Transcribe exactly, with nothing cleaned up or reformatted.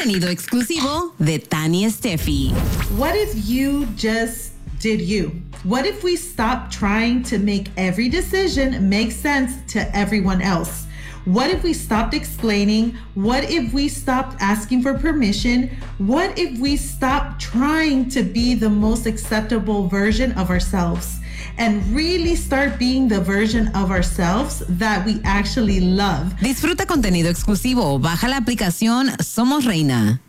Contenido exclusivo de Tani Steffi. What if you just did you? What if we stopped trying to make every decision make sense to everyone else? What if we stopped explaining? What if we stopped asking for permission? What if we stopped trying to be the most acceptable version of ourselves and really start being the version of ourselves that we actually love? Disfruta contenido exclusivo. Baja la aplicación Somos Reina.